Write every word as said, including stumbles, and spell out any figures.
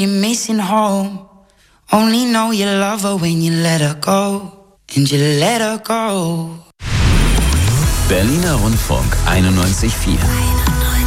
You're missing home. Only know you love her when you let her go. And you let her go. Berliner Rundfunk einundneunzig Komma vier.